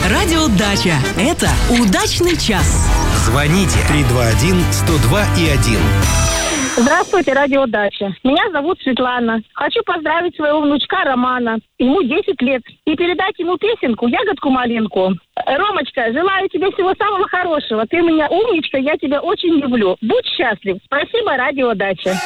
Радио Дача. Это удачный час. Звоните 321-102-1. Здравствуйте, Радио Дача. Меня зовут Светлана. Хочу поздравить своего внучка Романа. Ему 10 лет. И передать ему песенку «Ягодку-малинку». Ромочка, желаю тебе всего самого хорошего. Ты у меня умничка, я тебя очень люблю. Будь счастлив. Спасибо, Радио Дача.